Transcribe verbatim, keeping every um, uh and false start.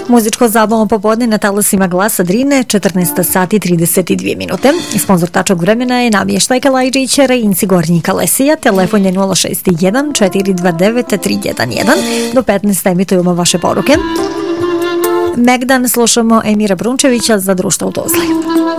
Muzičko zabavno popodne na talasima Glasa Drine, četrnaest sati i trideset dvije minute. Sponsor tačnog vremena je namještajka Lajđića, Rejinci Gornji Kalesija, telefon je nula šest jedan četiri dva devet tri jedan jedan. Do petnaest emitujemo vaše poruke. Megdan slušamo Emira Brunčevića za društvo u Tuzli.